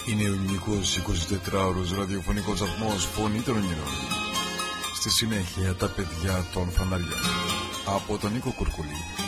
Είναι ο ελληνικός 24ωρος ραδιοφωνικός σταθμός Φωνή των Ονειρών. Στη συνέχεια τα παιδιά των φαναριών από τον Νίκο Κουρκουλή.